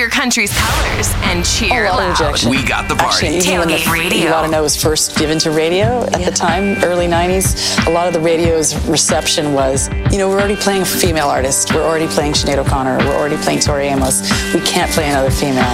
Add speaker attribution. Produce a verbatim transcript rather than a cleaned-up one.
Speaker 1: your country's colors and cheer
Speaker 2: oh,
Speaker 1: loud.
Speaker 2: rejection.
Speaker 3: We got the party.
Speaker 2: Actually, even when the
Speaker 1: Tailgate Radio.
Speaker 2: You Ought to Know was first given to radio at
Speaker 4: Yeah.
Speaker 2: the time, early nineties, a lot of the radio's reception was, you know, we're already playing a female artist. We're already playing Sinead O'Connor. We're already playing Tori Amos. We can't play another female.